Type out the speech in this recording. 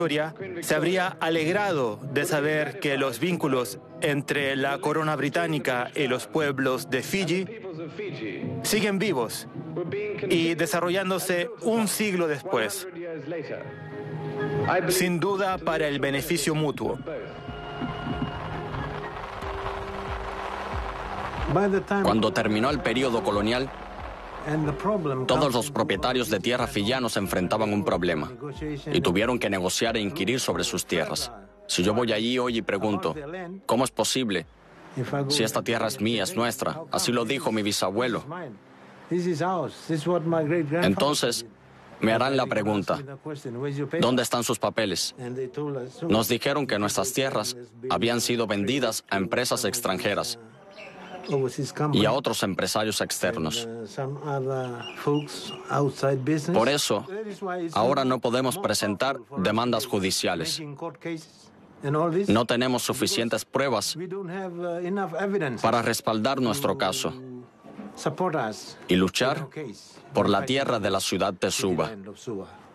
Victoria se habría alegrado de saber que los vínculos entre la corona británica y los pueblos de Fiji siguen vivos y desarrollándose un siglo después, sin duda para el beneficio mutuo. Cuando terminó el período colonial, todos los propietarios de tierra fiyianos enfrentaban un problema y tuvieron que negociar e inquirir sobre sus tierras. Si yo voy allí hoy y pregunto, ¿cómo es posible? Si esta tierra es mía, es nuestra, así lo dijo mi bisabuelo. Entonces, me harán la pregunta, ¿dónde están sus papeles? Nos dijeron que nuestras tierras habían sido vendidas a empresas extranjeras y a otros empresarios externos. Por eso, ahora no podemos presentar demandas judiciales. No tenemos suficientes pruebas para respaldar nuestro caso y luchar por la tierra de la ciudad de Suva.